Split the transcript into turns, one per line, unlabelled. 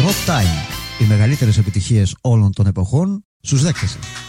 Hot Time. Οι μεγαλύτερες επιτυχίες όλων των εποχών στους δέκτες σας.